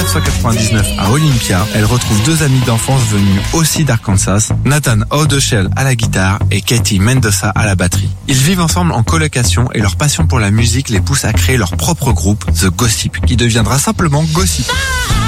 1999 à Olympia, elle retrouve deux amis d'enfance venus aussi d'Arkansas, Nathan O'Donnell à la guitare et Katie Mendoza à la batterie. Ils vivent ensemble en colocation et leur passion pour la musique les pousse à créer leur propre groupe, The Gossip, qui deviendra simplement Gossip.